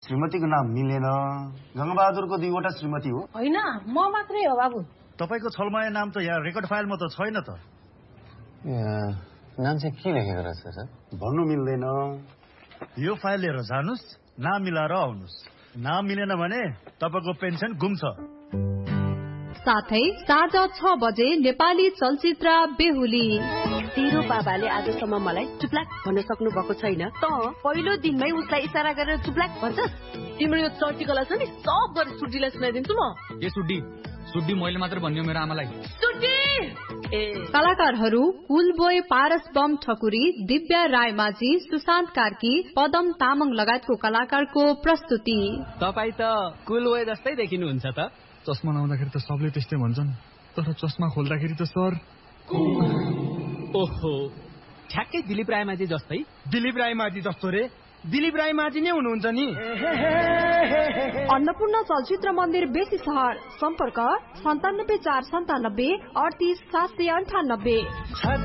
श्रीमतीको नाम मिलेन। गंगाबहादुरको 2वटा श्रीमती हो। होइन, म मात्रै हो बाबु। तपाईको छलमाया नाम त यहाँ रेकर्ड फाइलमा त छैन त। नाम चाहिँ के लेखेको रहेछ सर? भन्नु मिल्दैन। यो फाइल लिएर जानुस्, नाम मिलाएर आउनुस्। नाम मिलेन भने तपाईको पेन्सन गुम्छ। साथै साँझ 6 बजे नेपाली चलचित्र बेहुली। तेरो बाबाले आजसम्म मलाई चुप्लाक भन्न सक्नु भएको छैन त पहिलो दिनमै उसलाई इशारा गरेर चुप्लाक भन्छ। तिम्रो यो चर्टीकला छ नि सब गरी सुड्डीलाई सुनाइदिन्छु म। ए सुड्डी मैले मात्र भन्यो मेरो आमालाई। सुड्डी कलाकारहरू कुलबोय पारस बम ठकुरी, दिव्या रायमाझी, सुशान्त कार्की, पदम तामाङ लगायतको कलाकारको प्रस्तुति। तपाई त कुलबोय जस्तै देखिनुहुन्छ त। चस्मा लाउँदाखेरि त सबले त्यस्तै भन्छन्, तर चस्मा खोल्दाखेरि त सर ओहो ठ्याक्कै दिलीप रायमाझी जस्तै। दिलीप रायमाझी जस्तो रे? दिलीप रायमाझी नै हुनुहुन्छ नि। अन्नपूर्ण चलचित्र मन्दिर बेसी सहर। सम्पर्क 97 497 38 798।